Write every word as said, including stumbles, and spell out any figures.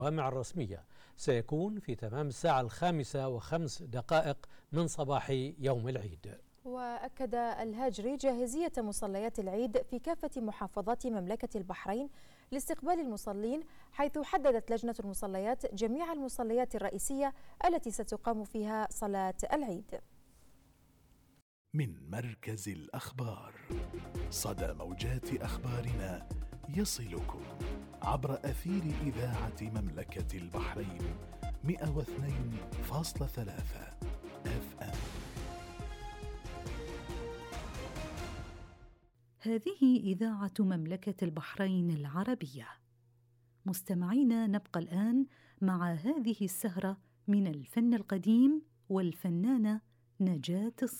الجوامع الرسمية سيكون في تمام الساعة الخامسة وخمس دقائق من صباح يوم العيد. وأكد الهاجري جاهزية مصليات العيد في كافة محافظات مملكة البحرين لاستقبال المصلين، حيث حددت لجنة المصليات جميع المصليات الرئيسية التي ستقام فيها صلاة العيد. من مركز الأخبار، صدى موجات أخبارنا يصلكم عبر أثير إذاعة مملكة البحرين مئة واثنين فاصلة ثلاثة اف ام. هذه إذاعة مملكة البحرين العربية. مستمعينا، نبقى الآن مع هذه السهرة من الفن القديم والفنانة نجاة الصغير.